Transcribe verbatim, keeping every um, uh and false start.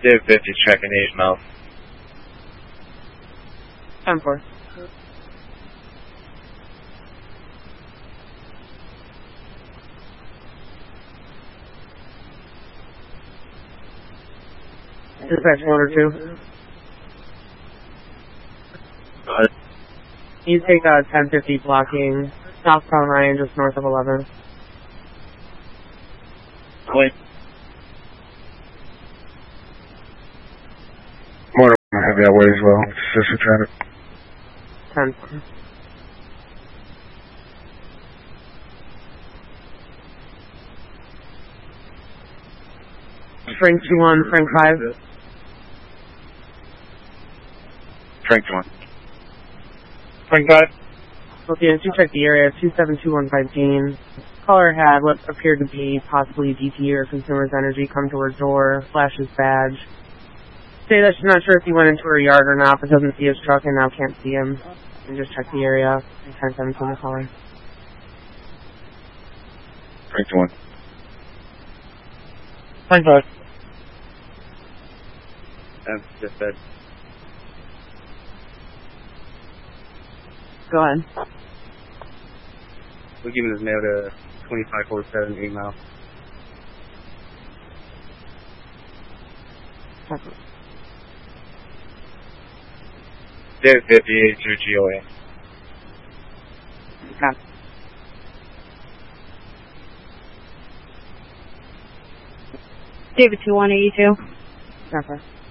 David fifty, checking eight mouth. ten four. Dispatch one or two. Go ahead. You take uh, ten fifty blocking southbound Ryan just north of eleven. Wait. More I have that way as well. Sister traffic. ten four. Frank two one, Frank five. Frank two one. Frank five. Okay, you check the area, two seven two one five Dean. Caller had what appeared to be possibly D T E or Consumers Energy come to her door, flash his badge. Say that she's not sure if he went into her yard or not, but doesn't see his truck and now can't see him. And just check the area. ten seventeen the caller. Frank two one. Frank five. That's just that. Go ahead. We're giving this mail to twenty-five forty-seven, eight mile. David fifty-eight, two G O A. Okay. David two one eighty-two. Okay.